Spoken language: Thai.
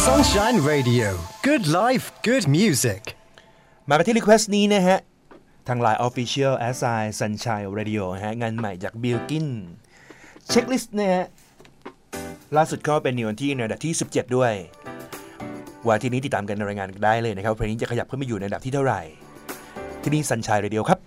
Sunshine Radio Good Life Good Music มากันที่ request นี้นะฮะทาง Line Official @ Sunshine Radio ฮะงานใหม่จาก Bilkin เช็คลิสต์นะฮะล่าสุดก็เป็นวันที่ในอันดับที่17ด้วยวันที่นี้ติดตามกันในรายงานได้เลยนะครับเพลงนี้จะขยับขึ้นมาอยู่ในอันดับที่เท่าไหร่ที่นี่ Sunshine Radio ครับ